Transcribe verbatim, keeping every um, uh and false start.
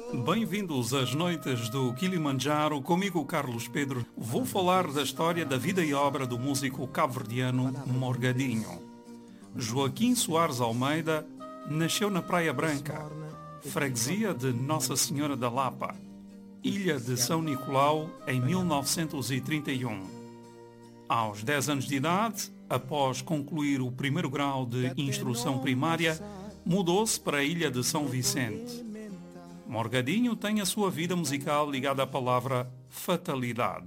Bem-vindos às noites do Kilimanjaro, comigo Carlos Pedro. Vou falar da história da vida e obra do músico cabo-verdiano Morgadinho. Joaquim Soares Almeida nasceu na Praia Branca, freguesia de Nossa Senhora da Lapa, ilha de São Nicolau, em mil novecentos e trinta e um. Aos dez anos de idade, após concluir o primeiro grau de instrução primária, mudou-se para a ilha de São Vicente. Morgadinho tem a sua vida musical ligada à palavra fatalidade.